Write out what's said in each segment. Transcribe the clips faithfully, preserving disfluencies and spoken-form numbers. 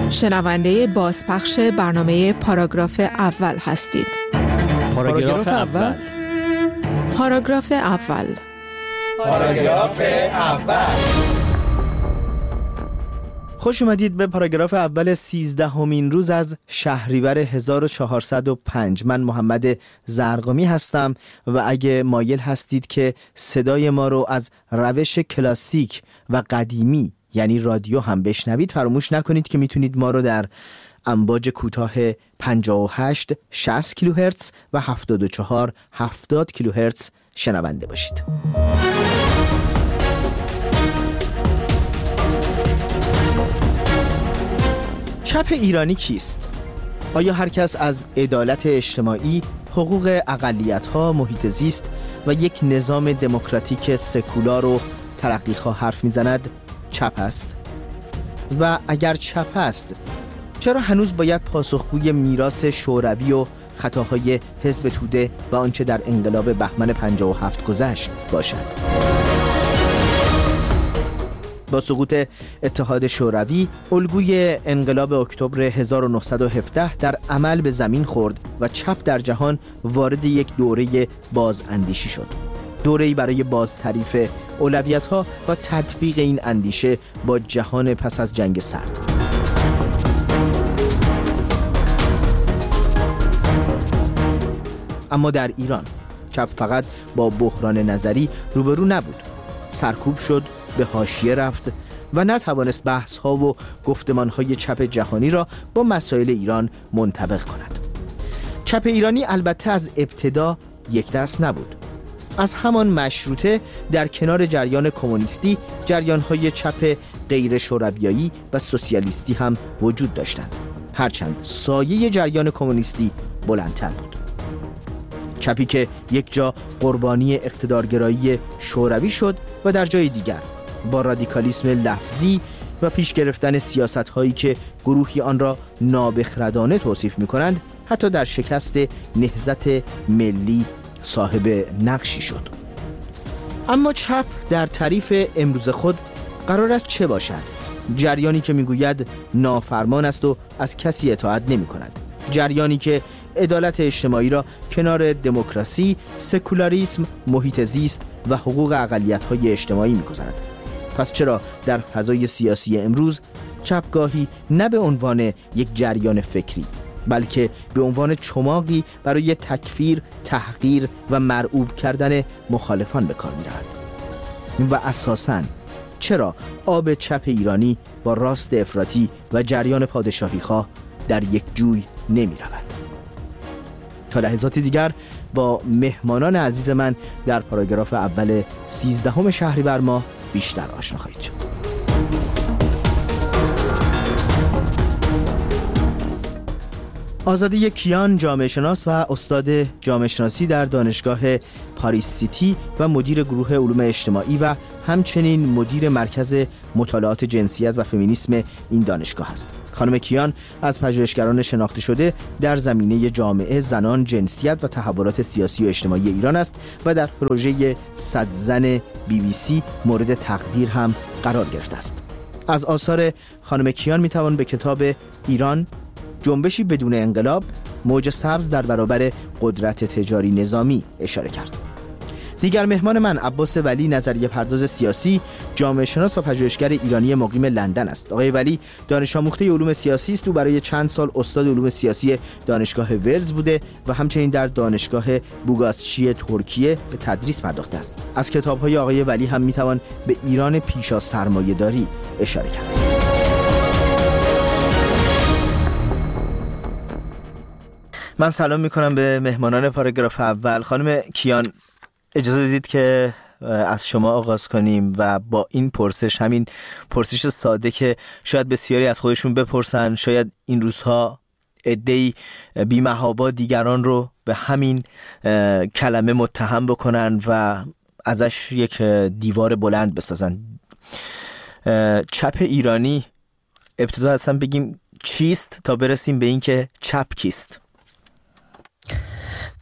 شنونده بازپخش برنامه پاراگراف اول هستید. پاراگراف اول پاراگراف اول پاراگراف اول خوش اومدید به پاراگراف اول سیزدهمین روز از شهریور هزار و چهارصد و پنج. من محمد زرقامی هستم و اگه مایل هستید که صدای ما رو از روش کلاسیک و قدیمی یعنی رادیو هم بشنوید، فراموش نکنید که میتونید ما رو در امواج کوتاه پنجاه و هشت شصت کیلوهرتز و هفتاد و چهار هفتاد کیلوهرتز شنونده باشید. چپ ایرانی کیست؟ آیا هر کس از عدالت اجتماعی، حقوق اقلیت‌ها، محیط زیست و یک نظام دموکراتیک سکولار و ترقیخواه حرف میزند چپ است؟ و اگر چپ است چرا هنوز باید پاسخگوی میراث شوروی و خطاهای حزب توده و آنچه در انقلاب بهمن پنجاه و هفت گذشت باشد؟ با سقوط اتحاد شوروی، الگوی انقلاب اکتبر هزار و نهصد و هفده در عمل به زمین خورد و چپ در جهان وارد یک دوره بازاندیشی شد. دوره‌ای برای بازتعریف اولویت‌ها و تطبیق این اندیشه با جهان پس از جنگ سرد. اما در ایران چپ فقط با بحران نظری روبرو نبود. سرکوب شد، به حاشیه رفت و نتوانست بحث‌ها و گفتمان‌های چپ جهانی را با مسائل ایران منطبق کند. چپ ایرانی البته از ابتدا یک دست نبود. از همان مشروطه در کنار جریان کمونیستی، جریان‌های چپ غیر شورویایی و سوسیالیستی هم وجود داشتند، هرچند سایه جریان کمونیستی بلندتر بود. چپی که یک جا قربانی اقتدارگرایی شوروی شد و در جای دیگر با رادیکالیسم لفظی و پیش گرفتن سیاست‌هایی که گروهی آن را نابخردانه توصیف می‌کنند، حتی در شکست نهضت ملی صاحب نقشی شد. اما چپ در تعریف امروز خود قرار است چه باشد؟ جریانی که میگوید نافرمان است و از کسی اطاعت نمی کند. جریانی که عدالت اجتماعی را کنار دموکراسی، سکولاریسم، محیط زیست و حقوق اقلیت‌های اجتماعی می‌گذارد. پس چرا در فضای سیاسی امروز چپ گاهی نه به عنوان یک جریان فکری، بلکه به عنوان چماقی برای تکفیر، تحقیر و مرعوب کردن مخالفان به کار می‌رود؟ و اساساً چرا آب چپ ایرانی با راست افراطی و جریان پادشاهی خواه در یک جوی نمی‌رود؟ تا لحظاتی دیگر با مهمانان عزیز من در پاراگراف اول سیزدهم شهریور ماه بیشتر آشنا خواهید شد. آزاده کیان، جامعه شناس و استاد جامعه شناسی در دانشگاه پاریس سیتی و مدیر گروه علوم اجتماعی و همچنین مدیر مرکز مطالعات جنسیت و فمینیسم این دانشگاه است. خانم کیان از پژوهشگران شناخته شده در زمینه جامعه، زنان، جنسیت و تحولات سیاسی و اجتماعی ایران است و در پروژه صد زن بی بی سی مورد تقدیر هم قرار گرفته است. از آثار خانم کیان میتوان به کتاب ایران جنبشی بدون انقلاب، موج سبز در برابر قدرت تجاری نظامی اشاره کرد. دیگر مهمان من عباس ولی، نظریه پرداز سیاسی، جامعه شناس و پژوهشگر ایرانی مقیم لندن است. آقای ولی دانش آموخته علوم سیاسی است. او برای چند سال استاد علوم سیاسی دانشگاه ولز بوده و همچنین در دانشگاه بوگازچی ترکیه به تدریس پرداخته است. از کتاب‌های آقای ولی هم میتوان به ایران پیشا سرمایه‌داری اشاره کرد. من سلام میکنم به مهمانان پاراگراف اول. خانم کیان، اجازه بدید که از شما آغاز کنیم و با این پرسش، همین پرسش ساده که شاید بسیاری از خودشون بپرسن، شاید این روزها عده‌ای بی‌محابا دیگران رو به همین کلمه متهم بکنن و ازش یک دیوار بلند بسازن. چپ ایرانی، ابتدا اصلا بگیم چیست تا برسیم به این که چپ کیست؟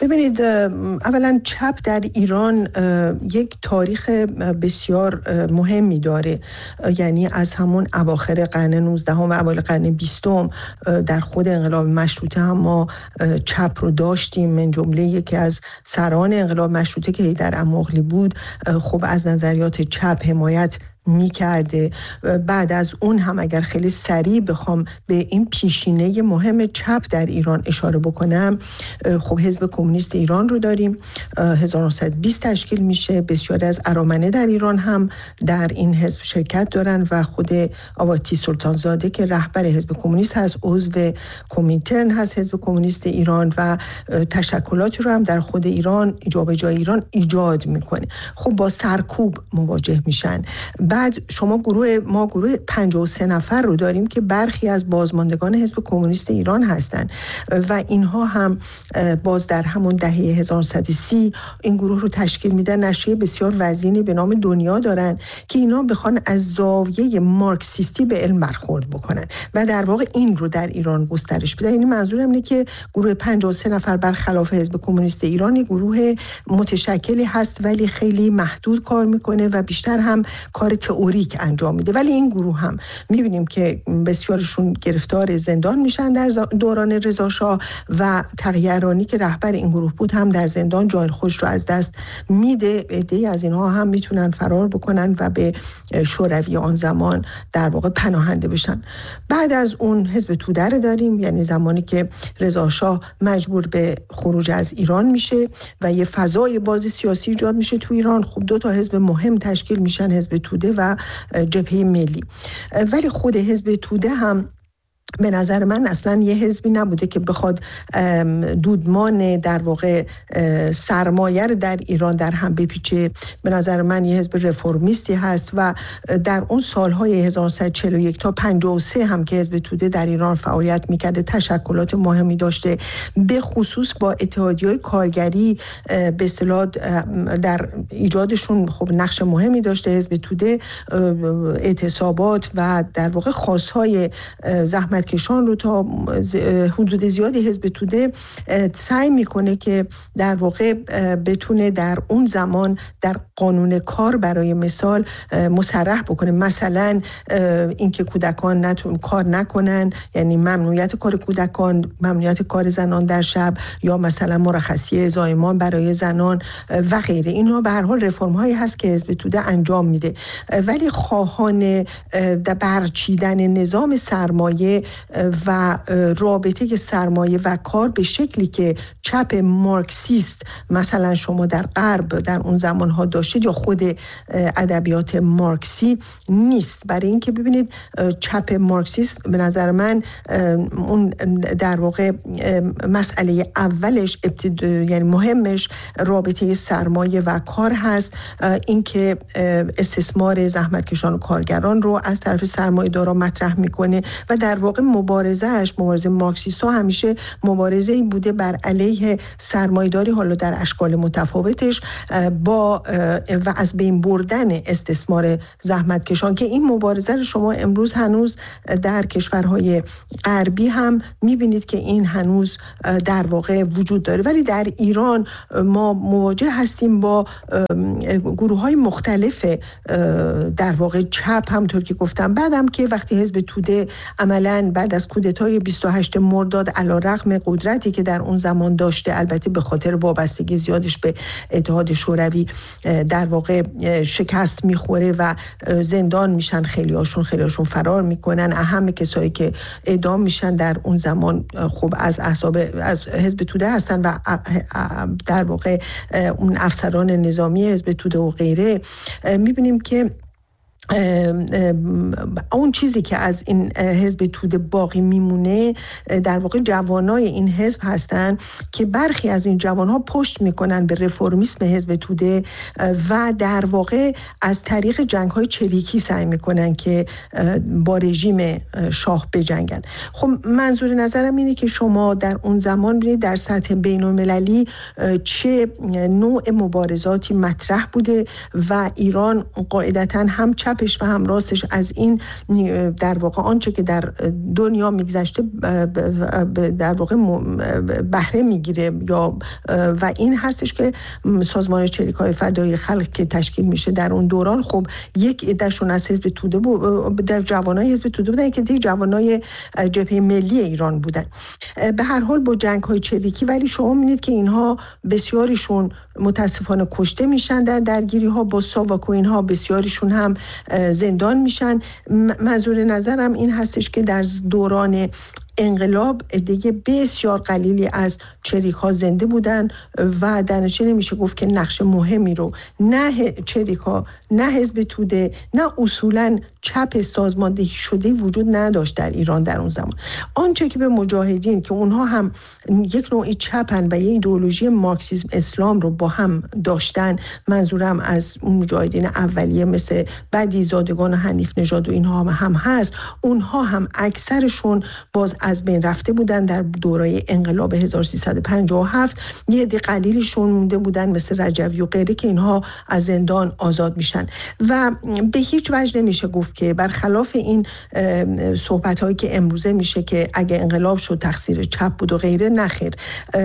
ببینید، اولا چپ در ایران یک تاریخ بسیار مهمی داره، یعنی از همون اواخر قرن نوزدهم و اوایل قرن بیستم در خود انقلاب مشروطه هم ما چپ رو داشتیم. من جمله یکی از سران انقلاب مشروطه که حیدر اماغلی بود خب از نظریات چپ حمایت می کرده. بعد از اون هم اگر خیلی سریع بخوام به این پیشینه مهم چپ در ایران اشاره بکنم، خب حزب کمونیست ایران رو داریم، هزار و نهصد و بیست تشکیل میشه. بسیاری از ارامنه در ایران هم در این حزب شرکت دارن و خود آواتی سلطانزاده که رهبر حزب کمونیست هست عضو کمیترن هست حزب کمونیست ایران و تشکلاتی رو هم در خود ایران جابجایی ایران ایجاد میکنه. خب با سرکوب مواجه میشن. بعد شما گروه ما گروه پنجاه و سه نفر رو داریم که برخی از بازماندگان حزب کمونیست ایران هستند و اینها هم باز در همون دهه هزار و نهصد و سی این گروه رو تشکیل میدن. نشریه بسیار وزینی به نام دنیا دارن که اینا بخوان از زاویه مارکسیستی به علم برخورد بکنن و در واقع این رو در ایران گسترش بدن. یعنی منظورم اینه که گروه پنجاه و سه نفر برخلاف حزب کمونیست ایران یک گروه متشکلی هست ولی خیلی محدود کار میکنه و بیشتر هم کار تئوریک انجام میده. ولی این گروه هم میبینیم که بسیارشون گرفتار زندان میشن در دوران رضا شاه و تقی‌رانی که رهبر این گروه بود هم در زندان جای خودش رو از دست میده. عده‌ای از اینها هم میتونن فرار بکنن و به شوروی آن زمان در واقع پناهنده بشن. بعد از اون حزب توده رو داریم، یعنی زمانی که رضا شاه مجبور به خروج از ایران میشه و یه فضای باز سیاسی ایجاد میشه تو ایران. خب دو تا حزب مهم تشکیل میشن، حزب توده و جبهه ملی. ولی خود حزب توده هم به نظر من اصلا یه حزبی نبوده که بخواد دودمان در واقع سرمایه در ایران در هم بپیچه. به نظر من یه حزب رفرمیستی هست و در اون سالهای هزار و نهصد و چهل و یک تا پنجاه و سه هم که حزب توده در ایران فعالیت میکرده تشکلات مهمی داشته، به خصوص با اتحادیه‌های کارگری به اصطلاح در ایجادشون خب نقش مهمی داشته. حزب توده اعتصابات و در واقع خواست‌های زحمت کشان رو تا حدود زیادی حزب توده سعی میکنه که در واقع بتونه در اون زمان در قانون کار برای مثال مصرح بکنه، مثلا اینکه کودکان نتون کار نکنن، یعنی ممنوعیت کار کودکان، ممنوعیت کار زنان در شب، یا مثلا مرخصی زایمان برای زنان و غیره. اینها به هر حال رفرم هایی هست که حزب توده انجام میده. ولی خواهان برچیدن نظام سرمایه و رابطه سرمایه و کار به شکلی که چپ مارکسیست مثلا شما در غرب در اون زمانها داشتید یا خود ادبیات مارکسی نیست. برای اینکه ببینید چپ مارکسیست به نظر من اون در واقع مسئله اولش ابتدا یعنی مهمش رابطه سرمایه و کار هست، اینکه استثمار زحمتکشان و کارگران رو از طرف سرمایه‌دارا مطرح میکنه و در واقع مبارزهش مبارزه مارکسیستا همیشه مبارزه‌ای بوده بر علیه سرمایه‌داری، حالا در اشکال متفاوتش، با و از بین بردن استثمار زحمتکشان، که این مبارزه رو شما امروز هنوز در کشورهای غربی هم می‌بینید که این هنوز در واقع وجود داره. ولی در ایران ما مواجه هستیم با گروه‌های مختلف در واقع چپ، همونطور که گفتم. بعدم که وقتی حزب توده عملاً بعد از کودتای بیست و هشتم مرداد علیرغم قدرتی که در اون زمان داشته، البته به خاطر وابستگی زیادش به اتحاد شوروی در واقع شکست میخوره و زندان میشن، خیلی هاشون خیلی هاشون فرار میکنن. اهم کسایی که اعدام میشن در اون زمان خب از احزاب از حزب توده هستن و در واقع اون افسران نظامی حزب توده و غیره. میبینیم که اون چیزی که از این حزب توده باقی میمونه در واقع جوانای این حزب هستن که برخی از این جوانها پشت میکنن به رفرمیسم حزب توده و در واقع از طریق جنگ‌های چریکی سعی میکنن که با رژیم شاه بجنگن. خب منظور نظرم اینه که شما در اون زمان ببینید در سطح بین‌المللی چه نوع مبارزاتی مطرح بوده و ایران قاعدتاً هم چپ چپش و هم راستش از این در واقع آنچه که در دنیا میگذشته در واقع بهره میگیره یا و این هستش که سازمان چریک‌های فدایی خلق که تشکیل میشه در اون دوران، خب یک عدهشون از حزب توده بود، در جوانای حزب توده بودن که دی جوانای جبهه ملی ایران بودن. به هر حال با جنگ‌های چریکی، ولی شما می‌بینید که اینها بسیاریشون متاسفانه کشته میشن در درگیری‌ها با ساواک و اینها، بسیاریشون هم زندان میشن. منظور نظرم این هستش که در دوران انقلاب عده بسیار قلیلی از چریک ها زنده بودن و در نتیجه نمیشه گفت که نقش مهمی رو نه چریک ها، نه حزب توده، نه اصولا چپ سازماندهی شده وجود نداشت در ایران در اون زمان. آنچه که به مجاهدین که اونها هم یک نوعی چپن و یک ایدئولوژی مارکسیسم اسلام رو با هم داشتن، منظورم از اون مجاهدین اولیه مثل بدی زادگان و حنیف نژاد و اینها هم هست، اونها هم اکثرشون باز از بین رفته بودن در دوره انقلاب هزار و سیصد و پنجاه و هفت. یه عده قلیلشون مونده بودن مثل رجوی و غیره که اینها از زندان آزاد میشن و به هیچ وجه نمیشه گفت که برخلاف این صحبت هایی که امروزه میشه که اگه انقلاب شد تقصیر چپ بود و غیره، نخیر.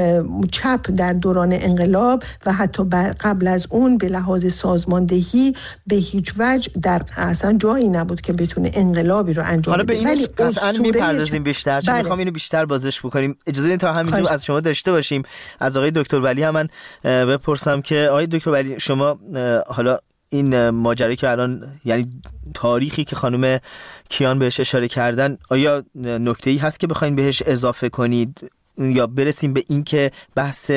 چپ در دوران انقلاب و حتی قبل از اون به لحاظ سازماندهی به هیچ وجه در اصلا جایی نبود که بتونه انقلابی رو انجام بده. حالا به این قطعا میپردازیم بیشتر، چون میخوام اینو بیشتر بازش بکنیم. اجازه بدید تا همینجا از شما داشته باشیم. از آقای دکتر ولی هم من بپرسم که آقای دکتر ولی، شما حالا این ماجرایی که الان، یعنی تاریخی که خانم کیان بهش اشاره کردن، آیا نکته‌ای هست که بخواید بهش اضافه کنید یا برسیم به این که بحث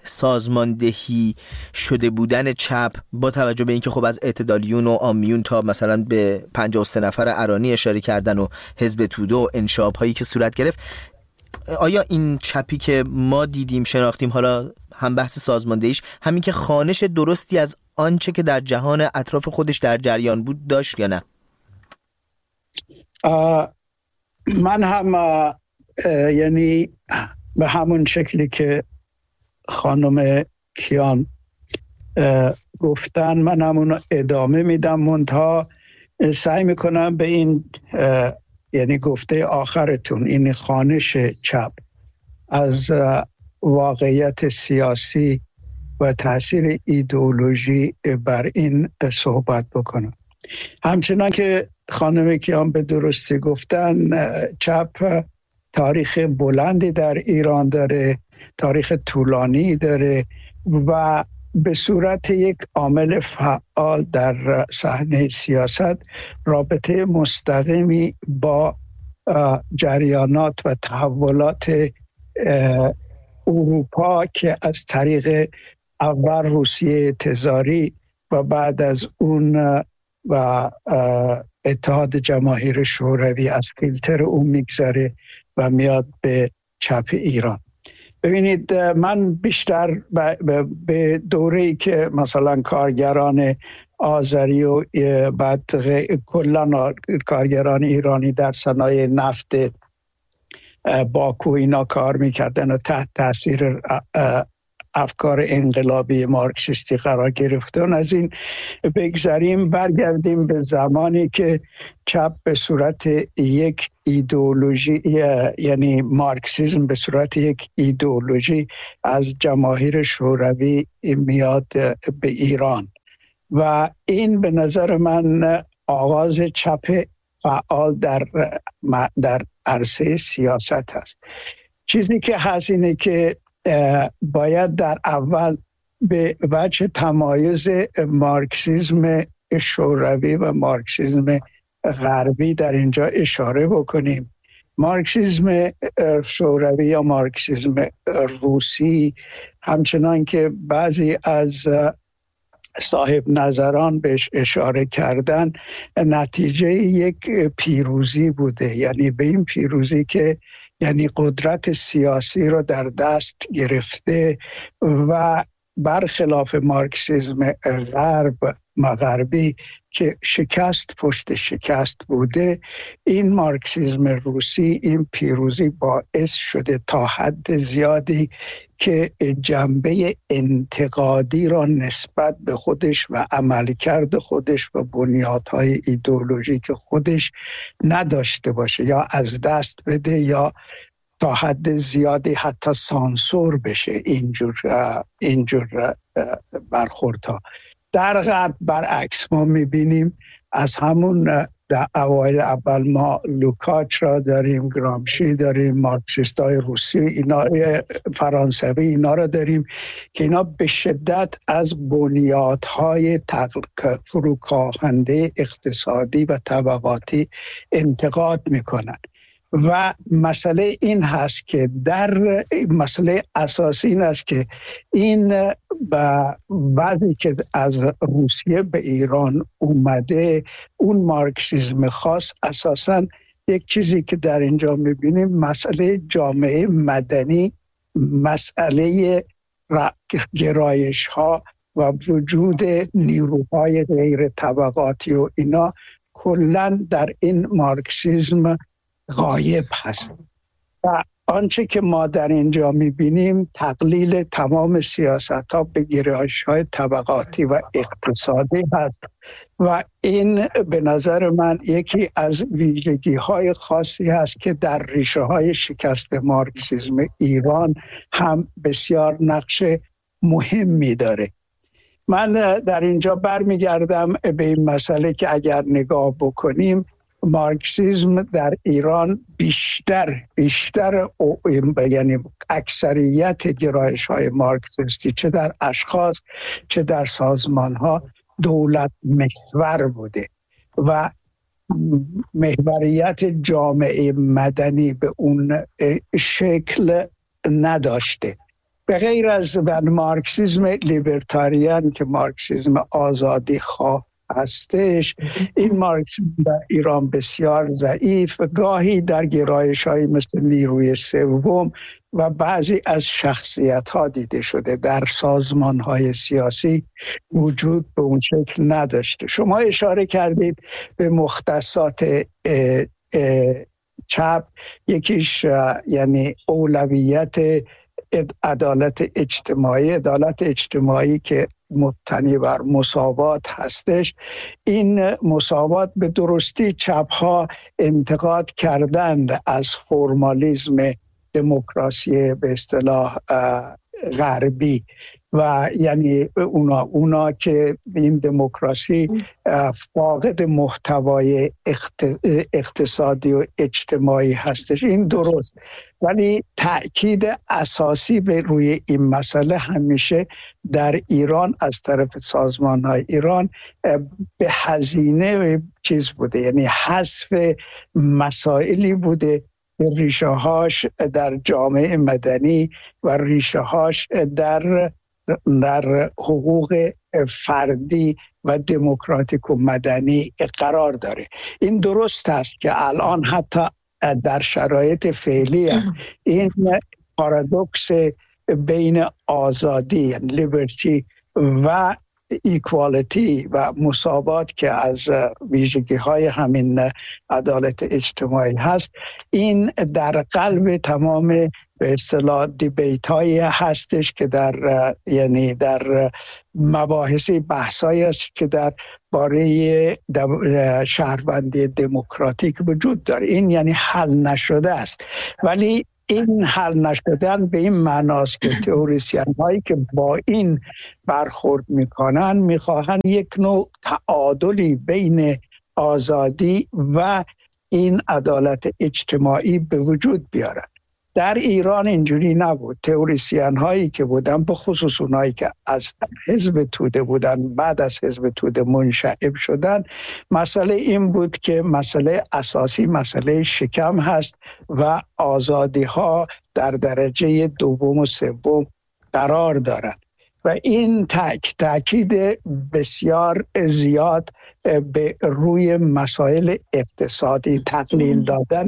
سازماندهی شده بودن چپ با توجه به اینکه خب از اعتدالیون و عامیون تا مثلا به پنجاه و سه نفر ارانی اشاره کردن و حزب توده و انشاب هایی که صورت گرفت، آیا این چپی که ما دیدیم شناختیم، حالا هم بحث سازماندهیش، همین که خوانش درستی از آنچه که در جهان اطراف خودش در جریان بود داشت یا نه؟ من هم یعنی به همون شکلی که خانم کیان گفتن من همون ادامه میدم، منتها سعی میکنم به این یعنی گفته آخرتون، این خوانش چپ از واقعیت سیاسی و تاثیر ایدئولوژی بر این صحبت بکنم. همچنان که خانم کیان به درستی گفتن، چپ تاریخ بلندی در ایران داره، تاریخ طولانی داره و به صورت یک عامل فعال در صحنه سیاست رابطه مستقیمی با جریانات و تحولات اروپا که از طریق اول روسیه تزاری و بعد از اون و اتحاد جماهیر شوروی از فیلتر اون میگذره و میاد به چپ ایران. ببینید، من بیشتر به دوره‌ای که مثلا کارگران آذری و بعد کلا کارگران ایرانی در صنایع نفت باکو اینا کار میکردن و تحت تاثیر افکار انقلابی مارکسیستی قرار گرفتن، از این بگذاریم برگردیم به زمانی که چپ به صورت یک ایدئولوژی، یعنی مارکسیسم به صورت یک ایدئولوژی از جماهیر شوروی میاد به ایران و این به نظر من آغاز چپ فعال در در عرصه سیاست هست. چیزی که هست اینه که باید در اول به وجه تمایز مارکسیسم شوروی و مارکسیسم غربی در اینجا اشاره بکنیم. مارکسیسم شوروی یا مارکسیسم روسی، همچنان که بعضی از صاحب نظران بهش اشاره کردن، نتیجه یک پیروزی بوده، یعنی به این پیروزی که یعنی قدرت سیاسی رو در دست گرفته و برخلاف مارکسیسم غرب غربی که شکست پشت شکست بوده، این مارکسیسم روسی، این پیروزی باعث شده تا حد زیادی که جنبه انتقادی را نسبت به خودش و عملکرد خودش و بنیادهای ایدئولوژیک خودش نداشته باشه یا از دست بده یا تا حد زیادی حتی سانسور بشه اینجور اینجور برخوردها. در غرب برعکس ما میبینیم از همون در اوایل اول ما لوکاچ را داریم، گرامشی داریم، مارکسیستای روسی اینا فرانسوی اینا را داریم که اینا به شدت از بنیادهای فروکاهنده اقتصادی و طبقاتی انتقاد میکنن. و مسئله این هست که در مسئله اساسی این است که این بعضی که از روسیه به ایران اومده، اون مارکسیسم خاص اساساً یک چیزی که در اینجا میبینیم مسئله جامعه مدنی، مسئله گرایش ها و وجود نیروهای غیر طبقاتی و اینا کلاً در این مارکسیسم غایب هست. و آنچه که ما در اینجا میبینیم تقلیل تمام سیاست ها به گرایش های طبقاتی و اقتصادی هست و این به نظر من یکی از ویژگی های خاصی هست که در ریشه های شکست مارکسیسم ایران هم بسیار نقش مهمی داره. من در اینجا برمیگردم به این مسئله که اگر نگاه بکنیم مارکسیسم در ایران بیشتر بیشتر یعنی اکثریت گرایش های مارکسیستی چه در اشخاص چه در سازمان ها دولت محور بوده و محوریت جامعه مدنی به اون شکل نداشته. به غیر از مارکسیسم لیبرتاریان که مارکسیسم آزادی خواه هستش، این مارکسیسم در ایران بسیار ضعیف، گاهی در گرایش های مثل نیروی سوم و بعضی از شخصیت ها دیده شده، در سازمان های سیاسی وجود به اون شکل نداشته. شما اشاره کردید به مختصات اه اه چپ، یکیش یعنی اولویت عدالت اجتماعی، عدالت اجتماعی که مبتنی بر مساوات هستش. این مساوات به درستی چپ‌ها انتقاد کردند از فرمالیسم دموکراسی به اصطلاح غربی و یعنی اونا اونا که این دموکراسی فاقد محتوای اقتصادی و اجتماعی هستش. این درست، ولی تأکید اساسی به روی این مسئله همیشه در ایران از طرف سازمان‌های ایران به هزینه چیز بوده، یعنی حذف مسائلی بوده ریشه هاش در جامعه مدنی و ریشه هاش در در حقوق فردی و دموکراتیک و مدنی قرار داره. این درست است که الان حتی در شرایط فعلی این پارادوکس بین آزادی لیبرتی و ایکوالیتی و مساوات که از ویژگی های همین عدالت اجتماعی هست، این در قلب تمام به اصطلاح دیبیت های هستش که در یعنی در مباحثی بحثایی است که در باره شهروندی دموکراتیک وجود داره. این یعنی حل نشده است، ولی این حل نشدن به این معناست که تئوریسین هایی که با این برخورد میکنن میخواهن یک نوع تعادلی بین آزادی و این عدالت اجتماعی به وجود بیارن. در ایران اینجوری نبود. تئوریسین هایی که بودن، به خصوص اونایی که از حزب توده بودن، بعد از حزب توده منشعب شدن، مسئله این بود که مسئله اساسی مسئله شکم هست و آزادی ها در درجه دوم و سوم قرار دارند و این تاک تاکید بسیار زیاد به روی مسائل اقتصادی، تقلیل دادن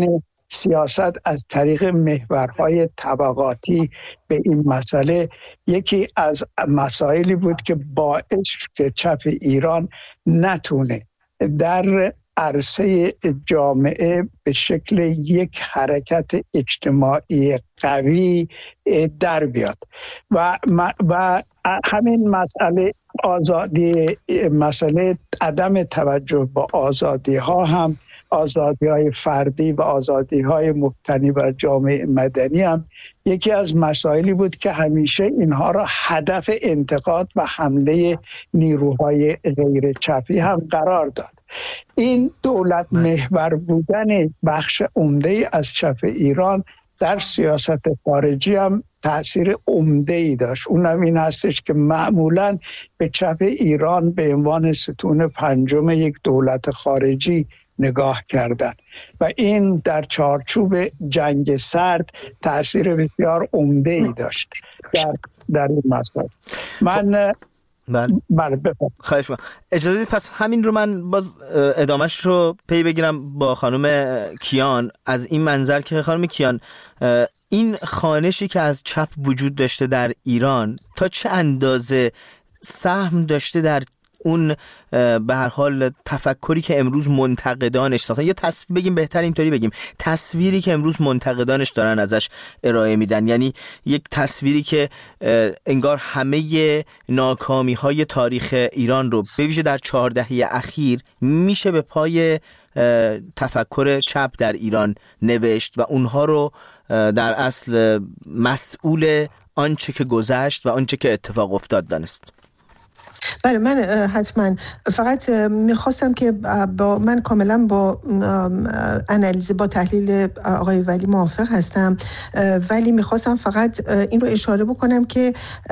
سیاست از طریق محورهای طبقاتی به این مسئله یکی از مسائلی بود که باعث شد که چپ ایران نتونه در عرصه جامعه به شکل یک حرکت اجتماعی قوی در بیاد و و همین مسئله آزادی، مسئله عدم توجه با آزادی ها هم، آزادی های فردی و آزادی های مبتنی بر جامعه مدنی هم یکی از مسائلی بود که همیشه اینها را هدف انتقاد و حمله نیروهای غیر چپی هم قرار داد. این دولت محور بودن بخش عمده از چپ ایران در سیاست خارجی هم تأثیر عمده‌ای داشت. اونم این هستش که معمولاً به چپ ایران به عنوان ستون پنجم یک دولت خارجی نگاه کردن و این در چارچوب جنگ سرد تأثیر بسیار عمده‌ای داشت در در این مسائل. من بله بله بفرمایید. خواهش می‌کنم. اجازه بدید پس همین رو من باز ادامهش رو پی بگیرم با خانم کیان از این منظر که خانم کیان این خوانشی که از چپ وجود داشته در ایران تا چه اندازه سهم داشته در اون به هر حال تفکری که امروز منتقدانش ساختن، یا تصویر بگیم بهتر اینطوری بگیم تصویری که امروز منتقدانش دارن ازش ارائه میدن، یعنی یک تصویری که انگار همه ناکامی های تاریخ ایران رو به ویژه در چهار دهه اخیر میشه به پای تفکر چپ در ایران نوشت و اونها رو در اصل مسئول آنچه که گذشت و آنچه که اتفاق افتاد دانست. بله من حتما فقط میخواستم که با من کاملا با انالیز با تحلیل آقای ولی موافق هستم، ولی میخواستم فقط این رو اشاره بکنم که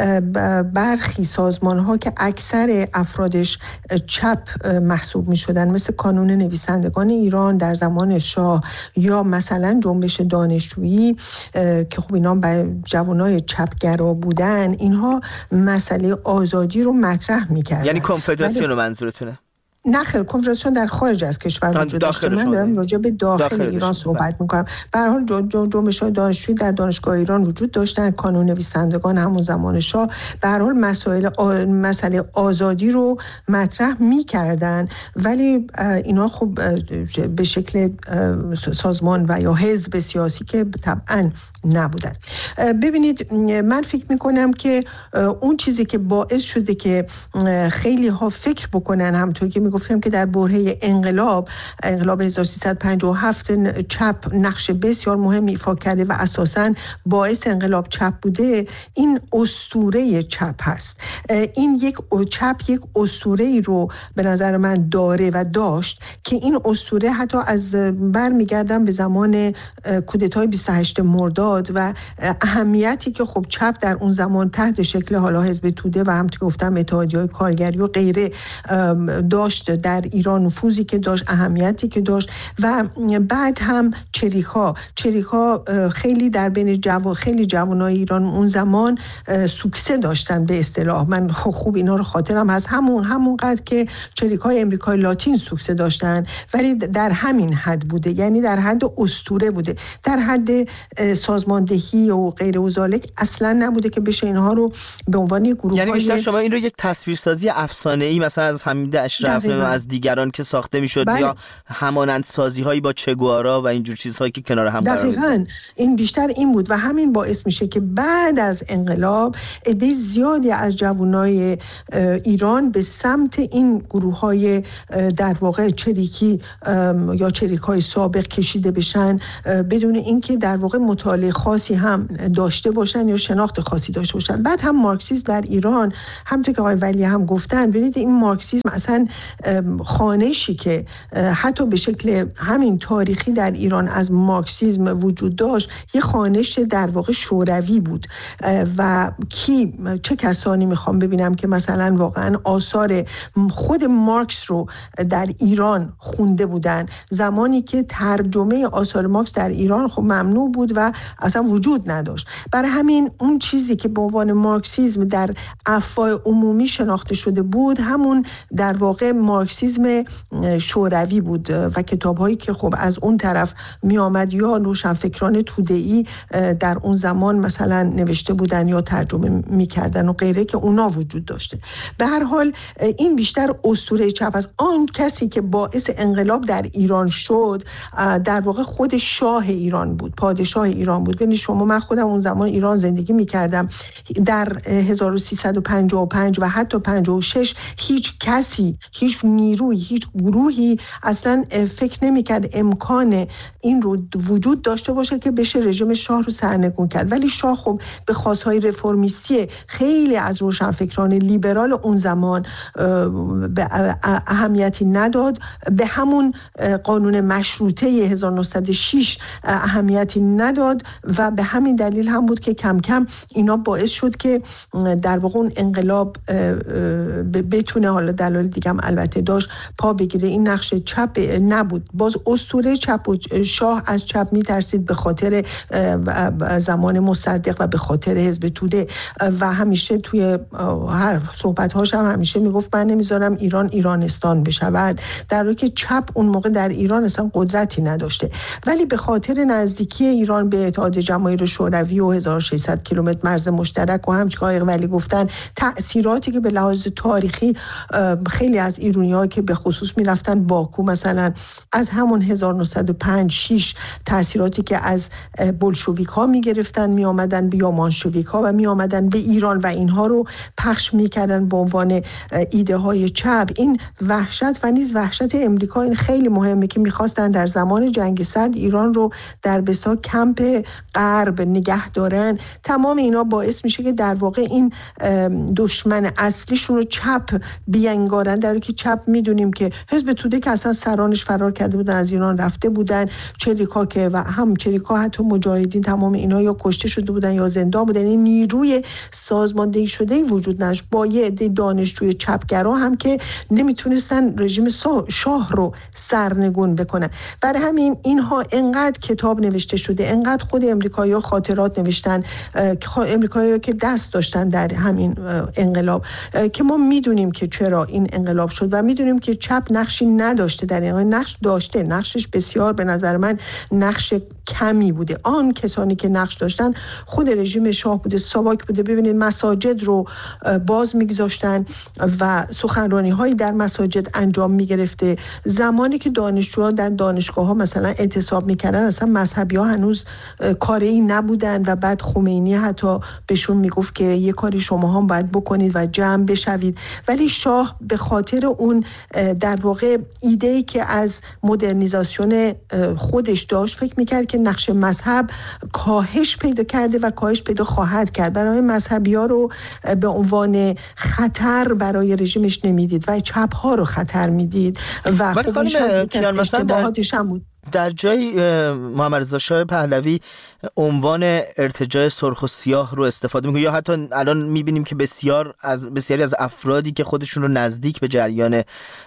برخی سازمان ها که اکثر افرادش چپ محسوب میشدن مثل کانون نویسندگان ایران در زمان شاه یا مثلا جنبش دانشجویی که خب اینا به جوانای چپگرا بودن، اینها مسئله آزادی رو مطرح میکردن. یعنی کنفدراسیون رو منظورتونه؟ نه خیر، کنفدراسیون در خارج از کشور وجود داشته. من دارم راجع به داخل, داخل ایران صحبت میکنم. به هر حال جنبش‌های دانشجویی در دانشگاه ایران وجود داشتن، کانون نویسندگان همون زمان شاه به هر حال مسائل آ... مسئله آزادی رو مطرح میکردن، ولی اینا خب به شکل سازمان و یا حزب سیاسی که طبعاً نبودن. ببینید من فکر میکنم که اون چیزی که باعث شده که خیلی ها فکر بکنن، همونطور که میگفتم که در برهه انقلاب انقلاب هزار و سیصد و پنجاه و هفت چپ نقش بسیار مهمی ایفا کرده و اساساً باعث انقلاب چپ بوده، این اسطوره چپ هست. این یک چپ یک اسطوره‌ای رو به نظر من داره و داشت که این اسطوره حتی از برمیگردن به زمان کودتای بیست و هشتم مرداد و اهمیتی که خب چپ در اون زمان تحت شکل حالا حزب توده و همونطور که گفتم اتحادیه‌های کارگری و غیره داشت در ایران، نفوذی که داشت، اهمیتی که داشت و بعد هم چریک‌ها چریک‌ها خیلی در بین جوان خیلی جوانای ایران اون زمان سوکسه داشتن به اصطلاح. من خوب اینا رو خاطرم هست، همون همون قدر که چریک‌های امریکای لاتین سوکسه داشتن، ولی در همین حد بوده، یعنی در حد اسطوره بوده، در حد سازماندهی و غیر و ذالک اصلا نبوده که بشه اینها رو به عنوان گروه‌های، یعنی بیشتر شما این رو یک تصویرسازی افسانه‌ای مثلا از حمید اشرف و از دیگران که ساخته میشد بله. یا همانند سازی‌هایی با چگوارا و اینجور چیزهایی که کنار هم قرار می‌گیرن. دقیقاً این بیشتر این بود و همین باعث میشه که بعد از انقلاب عده زیادی از جوانای ایران به سمت این گروه‌های در واقع چریکی یا چریک‌های سابق کشیده بشن بدون اینکه در واقع مطالعه خاصی هم داشته باشن یا شناخت خاصی داشته باشن. بعد هم مارکسیسم در ایران همونطور که آقای ولی هم گفتن، ببینید این مارکسیسم اصلا خوانشی که حتی به شکل همین تاریخی در ایران از مارکسیسم وجود داشت، یه خوانش در واقع شوروی بود و کی چه کسانی میخوام ببینم که مثلا واقعا آثار خود مارکس رو در ایران خونده بودن، زمانی که ترجمه آثار مارکس در ایران خب ممنوع بود و اصلا وجود نداشت. برای همین اون چیزی که به عنوان مارکسیسم در افواه عمومی شناخته شده بود، همون در واقع مارکسیسم شوروی بود و کتاب‌هایی که خب از اون طرف می آمد یا روشنفکران توده‌ای در اون زمان مثلا نوشته بودن یا ترجمه می‌کردن و غیره که اونا وجود داشته. به هر حال این بیشتر اسطوره چپ است. آن کسی که باعث انقلاب در ایران شد در واقع خود شاه ایران بود، پادشاه ایران بود. یعنی شما، من خودم اون زمان ایران زندگی می‌کردم، در هزار و سیصد و پنجاه و پنج و حتی پنجاه و شش هیچ کسی، هیچ نیروی، هیچ گروهی اصلا فکر نمی‌کرد امکان این رو وجود داشته باشه که بشه رژیم شاه رو سرنگون کرد. ولی شاه خب به خواست‌های رفرمیستی خیلی از روشنفکران لیبرال اون زمان به اهمیتی نداد، به همون قانون مشروطه هزار و نهصد و شش اهمیتی نداد و به همین دلیل هم بود که کم کم اینا باعث شد که در واقع اون انقلاب بتونه، حالا دلایل دیگه هم البته داشت، پا بگیره. این نقش چپ نبود، باز اسطوره چپ بود. شاه از چپ میترسید به خاطر زمان مصدق و به خاطر حزب توده و همیشه توی هر صحبت‌هاش هم همیشه میگفت من نمیذارم ایران ایرانستان بشود، در حالی که چپ اون موقع در ایران اصلا قدرتی نداشته. ولی به خاطر نزدیکی ایران به اتحاد جماهیر شوروی و هزار و ششصد کیلومتر مرز مشترک و همچنین ولی گفتن تأثیراتی که به لحاظ تاریخی خیلی از ایرانی‌ها که به خصوص میرفتن باکو مثلا از همون هزار و نهصد و پنج شش، تأثیراتی که از بولشویک‌ها میگرفتن می آمدن یا مانشویک‌ها و می آمدن به ایران و اینها رو پخش میکردن به عنوان ایده های چپ. این وحشت و نیز وحشت امریکا این خیلی مهمه که میخواستن در زمان جنگ سرد ایران رو در بسا کمپ غرب نگه دارن. تمام اینا باعث میشه که در واقع این دشمن اصلیشون رو چپ بینگارن، در حالی که چپ میدونیم که حزب توده که اصلا سرانش فرار کرده بودن، از ایران رفته بودن، چریکا که و هم چریکا حتی مجاهدین تمام اینا یا کشته شده بودن یا زندان بودن. این نیروی سازماندهی شده وجود نداشت، با یه عده دانشجوی چپگرا هم که نمیتونستن رژیم شاه رو سرنگون بکنن. برای همین اینها انقدر کتاب نوشته شده، انقدر خود امریکایی‌ها خاطرات نوشتن، امریکایی‌ها که دست داشتن در همین انقلاب، که ما میدونیم که چرا این انقلاب شد و میدونیم که چپ نقشی نداشته در این. نقش داشته، نقشش بسیار به نظر من نقش کمی بوده. آن کسانی که نقش داشتن خود رژیم شاه بوده، ساواک بوده. ببینید مساجد رو باز میگذاشتن و سخنرانی هایی در مساجد انجام میگرفته. زمانی که دانشجوها در دانشگاه ها مثلا اعتصاب میکردن، اصلا مذهبی ها هنوز کاری نبودن و بعد خمینی حتی بهشون میگفت که یه کاری شما هم باید بکنید و جمع بشوید. ولی شاه به خاطر اون در واقع ایده‌ای که از مدرنیزاسیون خودش داشت فکر میکرد که نقش مذهب کاهش پیدا کرده و کاهش پیدا خواهد کرد. برای مذهبی ها رو به عنوان خطر برای رژیمش نمیدید و چپ ها رو خطر میدید و خودش هم اشتباهاتش هم بود. در جای محمد رضا شاه پهلوی عنوان ارتجاع سرخ و سیاه رو استفاده میکنه، یا حتی الان میبینیم که بسیار از بسیاری از افرادی که خودشون رو نزدیک به جریان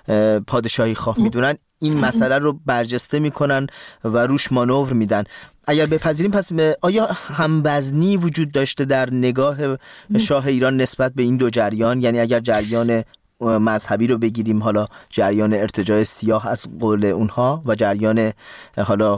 پادشاهی خواه میدونن این مسئله رو برجسته میکنن و روش مانور میدن. اگر بپذیریم پس آیا هموزنی وجود داشته در نگاه شاه ایران نسبت به این دو جریان؟ یعنی اگر جریان مذهبی رو بگیریم، حالا جریان ارتجاع سیاه از قول اونها، و جریان حالا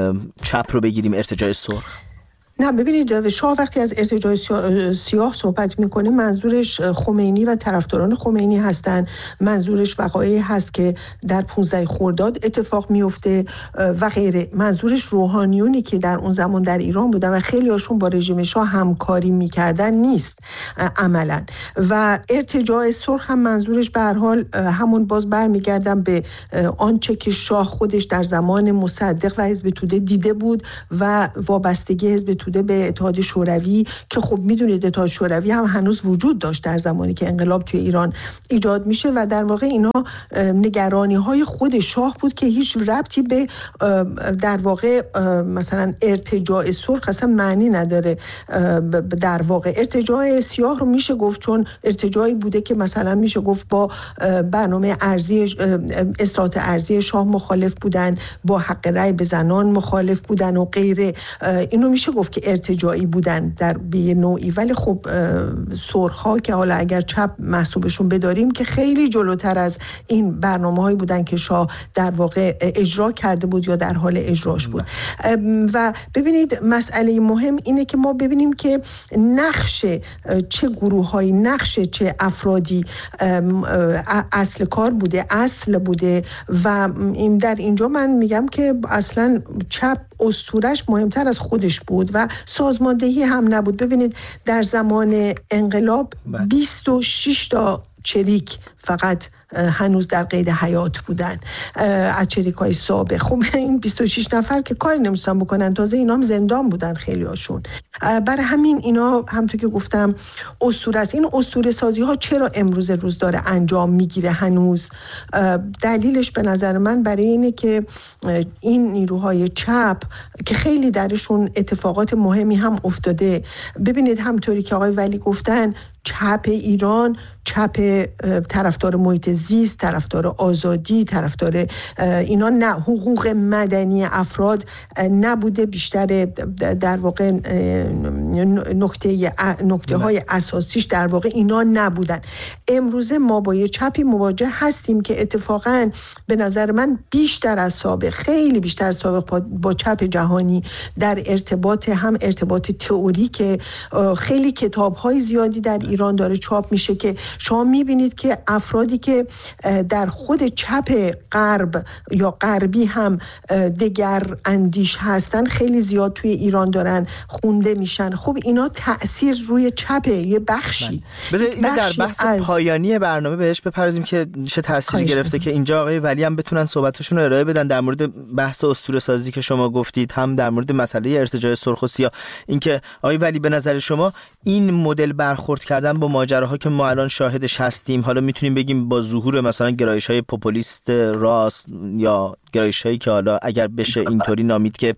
چپ رو بگیریم ارتجاع سرخ. نه ببینید، شاه وقتی از ارتجاع سیاه صحبت میکنه منظورش خمینی و طرفداران خمینی هستن، منظورش وقایعی هست که در پانزده خرداد اتفاق میفته و غیره. منظورش روحانیونی که در اون زمان در ایران بودن و خیلی هاشون با رژیم شاه همکاری میکردن نیست عملا. و ارتجاع سرخ هم منظورش به هر حال همون، باز برمیگردم به آنچه که شاه خودش در زمان مصدق و حزب توده دیده بود و وابستگی حزب توده به اتحاد شوروی، که خب میدونید اتحاد شوروی هم هنوز وجود داشت در زمانی که انقلاب توی ایران ایجاد میشه و در واقع اینا نگرانی های خود شاه بود که هیچ ربطی به در واقع مثلا ارتجاع سرخ اصلا معنی نداره. در واقع ارتجاع سیاه رو میشه گفت چون ارتجاعی بوده که مثلا میشه گفت با برنامه ارضی اصلاحات ارضی شاه مخالف بودن، با حق رأی به زنان مخالف بودن و غیره. اینو میشه گفت که ارتجاعی بودن در به نوعی، ولی خب سرخ‌ها که حالا اگر چپ محسوبشون بداریم که خیلی جلوتر از این برنامه‌هایی بودن که شاه در واقع اجرا کرده بود یا در حال اجراش بود. و ببینید مسئله مهم اینه که ما ببینیم که نقش چه گروه‌هایی، نقش چه افرادی اصل کار بوده، اصل بوده. و این در اینجا من میگم که اصلا چپ اسطورش مهمتر از خودش بود و سازماندهی هم نبود. ببینید در زمان انقلاب بیست و شش تا چریک فقط هنوز در قید حیات بودن از چریک‌های سابق. خب این بیست و شش نفر که کاری نمی‌تونن بکنن، تازه اینا هم زندان بودن خیلی هاشون. برای همین اینا همونطور که گفتم اسطوره است. این اسطوره سازی ها چرا امروز روز داره انجام میگیره هنوز؟ دلیلش به نظر من برای اینه که این نیروهای چپ که خیلی درشون اتفاقات مهمی هم افتاده. ببینید همونطوری که آقای ولی گفتن، چپ ایران چپ طرفدار محیط زیست، طرفدار آزادی، طرفدار اینا نه حقوق مدنی افراد نبوده، بیشتر در واقع نکته نکته های اساسیش در واقع اینا نبودن. امروزه ما با یه چپی مواجه هستیم که اتفاقا به نظر من بیشتر از سابق، خیلی بیشتر از سابق با چپ جهانی در ارتباط، هم ارتباط تئوریک. خیلی کتاب های زیادی در ایران داره چاپ میشه که شما میبینید که افرادی که در خود چپ غرب یا غربی هم دگر اندیش هستن خیلی زیاد توی ایران دارن خونده میشن. خب اینا تأثیر روی چپ یه بخشی. بذار اینو در بحث از... پایانی برنامه بهش بپردازیم که چه تأثیری گرفته که اینجا آقای ولی هم بتونن صحبتشون رو ارائه بدن در مورد بحث اسطوره سازی که شما گفتید، هم در مورد مسئله ارتجاع سرخ و سیاه. اینکه آقای ولی به نظر شما این مدل برخورد کردن با ماجراها که ما الان شاهدش هستیم، حالا میتونیم بگیم با ظهور مثلا گرایش‌های پوپولیست راست یا گرایش‌هایی که حالا اگر بشه اینطوری نامید که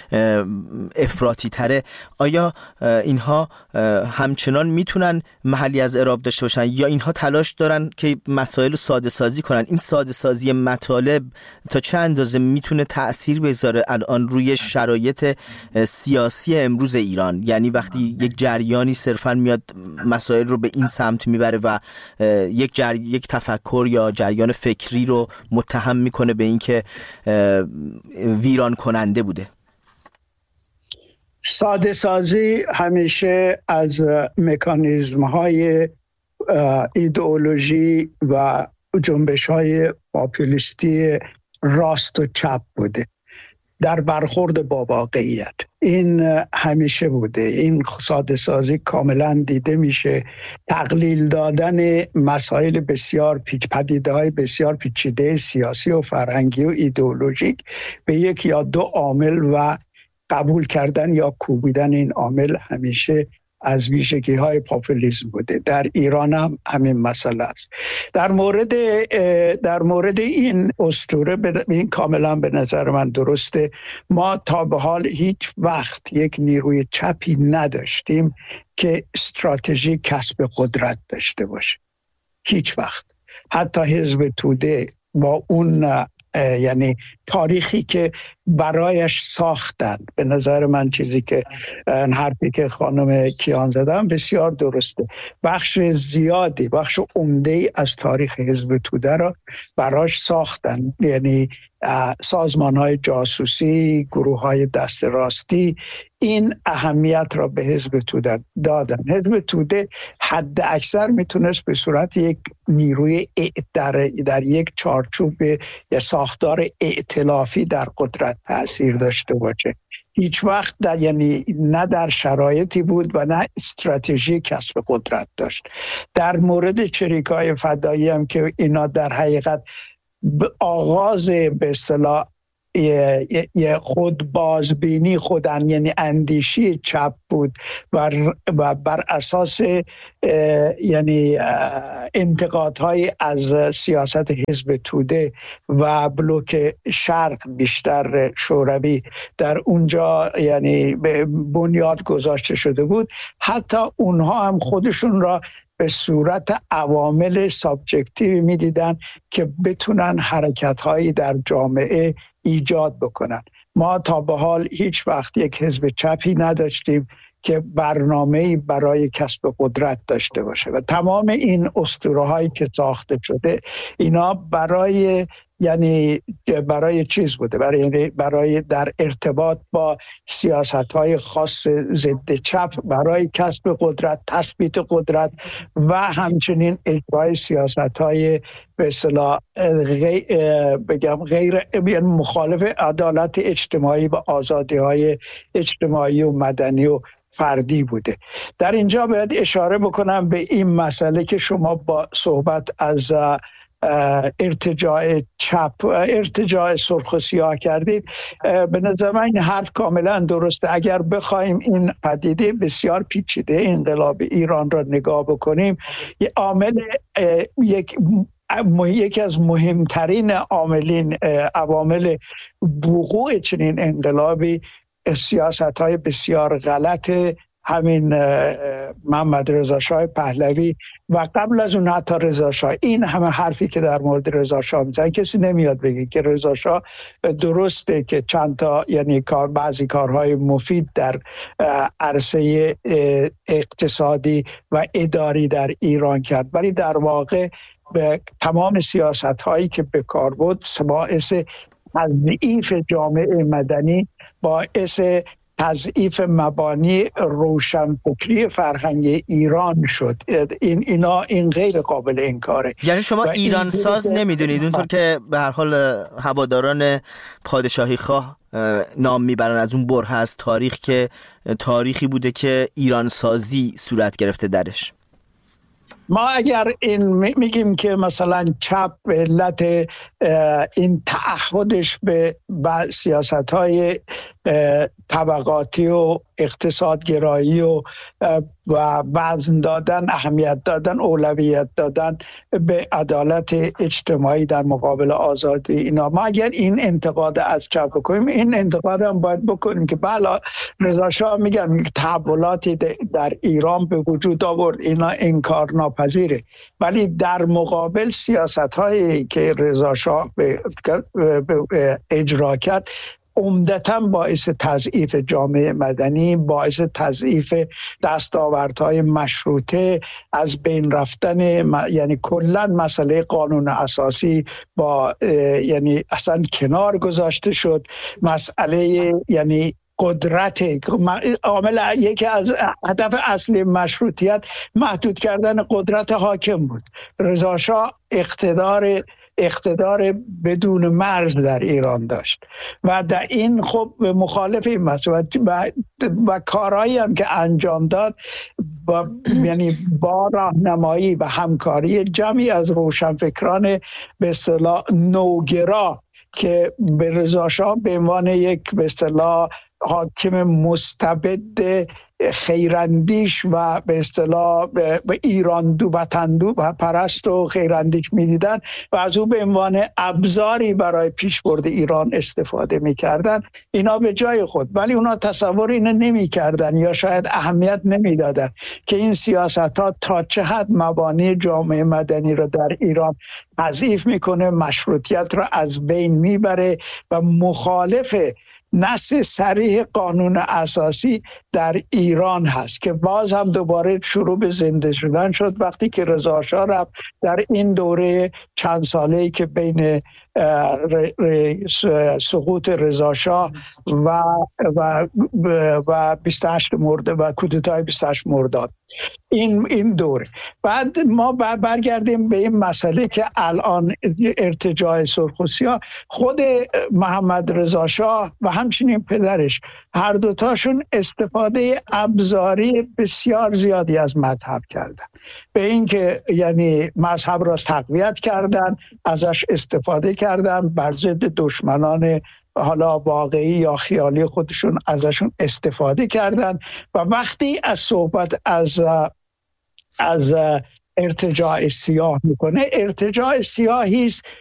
افراطی تره، آیا اینها همچنان میتونن محلی از اعراب داشته باشن یا اینها تلاش دارن که مسائل رو ساده سازی کنن؟ این ساده سازی مطالب تا چه اندازه میتونه تأثیر بذاره الان روی شرایط سیاسی امروز ایران؟ یعنی وقتی یک جریانی صرفاً میاد مسائل رو به این سمت میبره و یک جر... یک تفکر یا جریان فکری رو متهم میکنه به این که ویران کننده بوده. ساده سازی همیشه از مکانیزم های ایدئولوژی و جنبش های پاپولیستی راست و چپ بوده در برخورد با واقعیت. این همیشه بوده. این ساده سازی کاملا دیده میشه. تقلیل دادن مسائل بسیار پیچ پدیده های بسیار پیچیده سیاسی و فرهنگی و ایدئولوژیک به یک یا دو عامل و قبول کردن یا کوبیدن این عامل همیشه از ویژگی های پاپولیسم بوده. در ایران هم همین مسئله است. در مورد در مورد این اسطوره به این کاملا به نظر من درسته. ما تا به حال هیچ وقت یک نیروی چپی نداشتیم که استراتژی کسب قدرت داشته باشه. هیچ وقت. حتی حزب توده با اون یعنی تاریخی که برایش ساختن، به نظر من چیزی که حرفی که خانم کیان زدن بسیار درسته. بخش زیادی، بخش عمده‌ای از تاریخ حزب توده را براش ساختن، یعنی سازمان‌های جاسوسی، گروه‌های دست راستی این اهمیت را به حزب توده دادن. حزب توده حد اکثر میتونست به صورت یک نیروی در, در یک چارچوب یا ساختار ائتلافی در قدرت تأثیر داشته باشه. هیچ وقت در یعنی نه در شرایطی بود و نه استراتژی کسب قدرت داشت. در مورد چریک‌های فدایی هم که اینا در حقیقت آغاز به اصطلاح یه خود بازبینی خودن یعنی اندیشی چپ بود و بر اساس یعنی انتقادهای از سیاست حزب توده و بلوک شرق بیشتر شوروی در اونجا یعنی بنیاد گذاشته شده بود. حتی اونها هم خودشون را به صورت عوامل سابجکتیو میدیدن که بتونن حرکت‌هایی در جامعه ایجاد بکنن. ما تا به حال هیچ وقت یک حزب چپی نداشتیم که برنامه‌ای برای کسب قدرت داشته باشه و تمام این اسطوره‌هایی که ساخته شده اینا برای یعنی برای چیز بوده، برای برای در ارتباط با سیاست‌های خاص ضد چپ، برای کسب قدرت، تثبیت قدرت و همچنین اجرای سیاست‌های به اصطلاح بگم غیر مخالف عدالت اجتماعی و آزادی‌های اجتماعی و مدنی و فردی بوده. در اینجا باید اشاره بکنم به این مسئله که شما با صحبت از ارتجاع چپ، ارتجاع سرخ و سیاه کردید. به نظر من این حرف کاملا درسته. اگر بخوایم این پدیده بسیار پیچیده انقلاب ایران را نگاه بکنیم، یه عامل یک یکی از مهمترین عاملین عوامل وقوع چنین انقلابی سیاست‌های بسیار غلط همین محمد رضا شاه پهلوی و قبل از اون حتی رضا شاه. این همه حرفی که در مورد رضا شاه میزنن کسی نمیاد بگه که رضا شاه درسته که چند تا یعنی کار بعضی کارهای مفید در عرصه اقتصادی و اداری در ایران کرد، ولی در واقع به تمام سیاست‌هایی که به کار بود باعث تضعیف جامعه مدنی، باعث تضعیف مبانی روشنفکری فرهنگ ایران شد. این اینا این غیر قابل انکاره. یعنی شما ایران ساز نمیدونید، اونطور که به هر حال هواداران پادشاهی خواه نام میبرن از اون بره از تاریخ که تاریخی بوده که ایران سازی صورت گرفته درش. ما اگر این میگیم که مثلا چپ به علت این تعهدش به سیاست‌های طبقاتی و اقتصادگرایی و و وزن دادن، اهمیت دادن، اولویت دادن به عدالت اجتماعی در مقابل آزادی، اینا ما اگر این انتقاد از چپ بکنیم، این انتقاد هم باید بکنیم که بله رضا شاه میگم تحولاتی در ایران به وجود آورد، اینا انکار ناپذیره، ولی در مقابل سیاست‌هایی که رضا شاه اجرا کرد عمدتاً باعث تضعیف جامعه مدنی، باعث تضعیف دستاوردهای مشروطه، از بین رفتن یعنی کلاً مسئله قانون اساسی با یعنی اصلا کنار گذاشته شد، مسئله یعنی قدرت عامل یکی از هدف اصلی مشروطیت محدود کردن قدرت حاکم بود. رضا شاه اقتدار اقتدار بدون مرز در ایران داشت و در این خب مخالف این مسئله و, و کارهایی هم که انجام داد با یعنی با راهنمایی و همکاری جمعی از روشنفکران به اصطلاح نوگرا که به رضا شاه به عنوان یک به اصطلاح حاکم مستبد خیراندیش و به اصطلاح به ایران دو وطندو و پرست و خیراندیش میدیدن و از او به عنوان ابزاری برای پیشبرد ایران استفاده میکردن، اینا به جای خود، ولی اونا تصور اینو نمیکردن یا شاید اهمیت نمیدادن که این سیاست ها تا چه حد مبانی جامعه مدنی رو در ایران تضعیف میکنه، مشروطیت رو از بین میبره و مخالف نص صریح قانون اساسی در ایران هست که باز هم دوباره شروع به زنده شدن شد وقتی که رضا شاه رفت. در این دوره چند ساله‌ای که بین سقوط رضا شاه و و و بیست و هشت مرداد و کودتای بیست و هشت مرداد، این این دوره، بعد ما برگردیم به این مسئله که الان ارتجاع سرخ و سیاه، خود محمد رضا شاه و همچنین پدرش هر دوتاشون استفاده ابزاری بسیار زیادی از مذهب کردن، به این که یعنی مذهب را تقویت کردن، ازش استفاده کردن، بر ضد دشمنان حالا واقعی یا خیالی خودشون ازشون استفاده کردن و وقتی از صحبت از از ارتجاع سیاه میکنه، ارتجاع سیاهی است